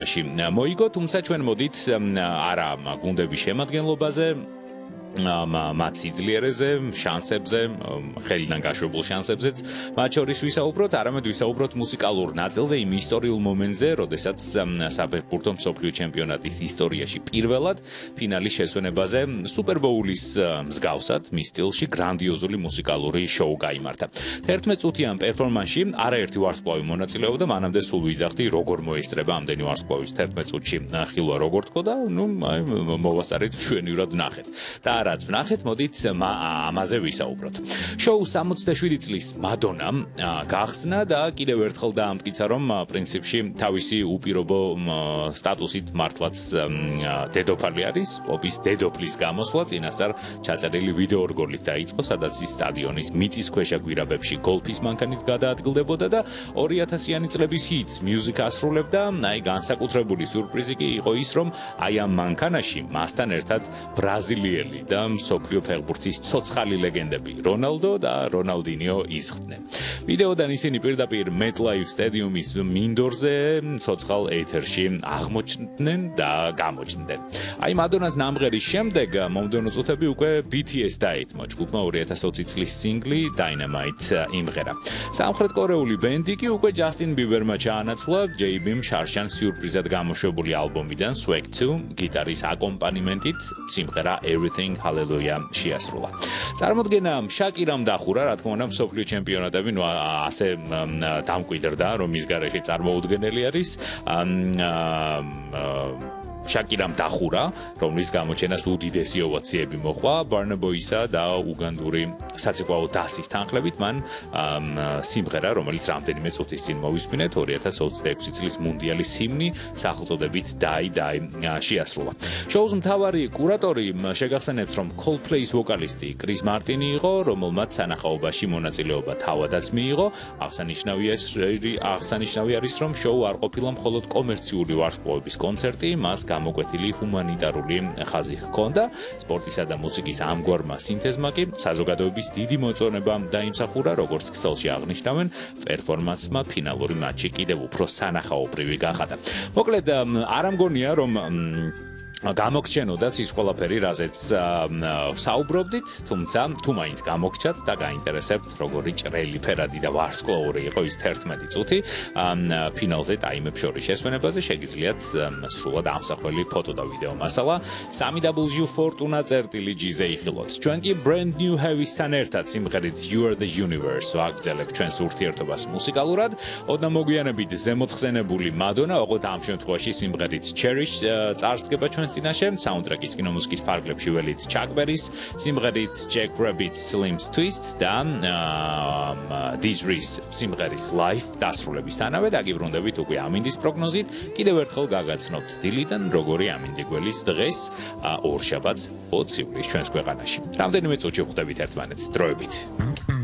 მოიგო, თუმცა ჩვენ მოდით არა გუნდების შემადგენლობაზე, მათ სიძლიერეზე, შანსებზე, ხელიდან გაშვებულ შანსებზეც მათ შორის ვისაუბროთ, არამედ ვისაუბროთ მუსიკალურ ნაწილზე, იმ ისტორიულ მომენტზე, როდესაც საფეხბურთო მსოფლიო ჩემპიონატის ისტორიაში პირველად ფინალის შესვენებაზე სუპერბოულის მსგავსად მის სტილში გრანდიოზული მუსიკალური შოუ გაიმართა. 11 წუთიან პერფორმანსში არაერთი ვარსკვლავი მონაწილეობდა, მანამდე სულ ვიძახდი, როგორ მოესწრება ამდენი ვარსკვლავის 11 წუთში ხილვა როგორ თქო და მოვასწარეთ ჩვენივრად ვნახეთ. რაც ვნახეთ, მოდით ამაზე ვისაუბროთ. შოუ 67 წლის მადონამ გახსნა და კიდევ ერთხელ დაამტკიცა, რომ პრინციპში თავისი უპირობო სტატუსით მართლაც დედოფალი არის, პოპის დედოფლის გამოსვლა წინასწარ ჩაწერილი ვიდეო რგოლით დაიწყო, სადაც ის სტადიონის მიწისქვეშა გვირაბებში გოლფის მანქანით გადაადგილდებოდა და 2000-იანი წლების ჰიტს მიუზიკ ასრულებდა. განსაკუთრებული სიურპრიზი კი იყო ის, რომ ამ მანქანაში მასთან ერთად ბრაზილიელი და მსოფლიო ფეხბურთის ცოცხალი ლეგენდები რონალდო და რონალდინიო ისხდნენ. ვიდეოდან ისინი პირდაპირ MetLife სტადიუმის მინდორზე ცოცხალ ეთერში აღმოჩნდნენ და გამოჩნდნენ. მადონას ნამღერის შემდეგ მომდევნო წუთები უკვე BTS დაეთმო, ჯგუფმა 2020 წლის სინგლი Dynamite იმღერა. სამხრეთ კორეული ბენდი კი უკვე ჯასტინ ბიბერმა ჩაანაცვლა JB-მ შარშან სიურპრიზად გამოშვებული ალბომიდან Swag 2 გიტარის აკომპანიმენტით სიმღერა Everything Hallelujah შეასრულა. წარმოდგენა შაკირამ დახურა, რა თქმა უნდა, მსოფლიო ჩემპიონატები ასე დამკვიდრდა, რომ მის გარეშე წარმოუდგენელი არის. შაკირამ დახურა, რომლის გამოჩენას უდიდესი ოვაციები მოჰყვა Burna Boy-ისა და უგანდური საცეკვაო დასის თანხლებით, მან სიმღერა, რომელიც რამდენიმე წუთის წინ მოვისმინეთ, 2026 წლის მუნდიალის ჰიმნი სახელწოდებით Die შეასრულა. შოუს მთავარი კურატორი შეგახსენებთ, რომ Coldplay-ის ვოკალისტი კრის მარტინი იყო, რომელმაც სანახაობაში მონაწილეობა თავადაც მიიღო. აღსანიშნავი არის, რომ შოუ არ ყოფილა მხოლოდ კომერციული ვარსკვლავების კონცერტი, მას გამოკვეთილი ჰუმანიტარული ხაზი ჰქონდა. სპორტისა და მუსიკის ამგვარმა სინთეზმა კი საზოგადოების დიდი მოწონება დაიმსახურა, როგორც ქსელში აღნიშნავენ, პერფორმანსმა ფინალური მატჩი კიდევ უფრო სანახაობრივი გახადა. მოკლედ, არ ამგონია, რომ გამოგჩენოდაც ის ყველაფერი, რაზეც საუბრობდით, თუმცა თუ მაინც გამოგჩათ და გაინტერესებთ, როგორი ჭრელი ფერადი და ვარსკვლავური იყო ის 11 წუთი ფინალზე ტაიმებს შორის შესვენებაზე, შეგიძლიათ სრულად ამსახველი ფოტო და ვიდეო მასალა 3W4.G-ზე იხილოთ. ჩვენ კი Brand New Heavy-სთან ერთად სიმღერით You Are The Universe ვაგრძელებთ ჩვენს ურთიერთობას მუსიკალურად. ოდნავ მოგვიანებით ზემოთხსენებული მადონა, ოღონდ ამ შემთხვევაში სიმღერით Cherish წარსდგება ჩვენს წინაშე, საუნდტრეკის კინომუსიკის ფარგლებში ველით Chuck Berry-ს, სიმღერით Jack Rabbit's Slim's Twist და Dizzy's სიმღერის Life დასრულებისთანავე დაგიბრუნდებით უკვე ამინდის პროგნოზით. კიდევ ერთხელ გაგაცნობთ დილიდან, როგორი ამინდი გველის დღეს ორშაბათს 20 ივლისს ჩვენს ქვეყანაში. რამდენიმე წუთში ხვდებით ერთმანეთს. დროებით.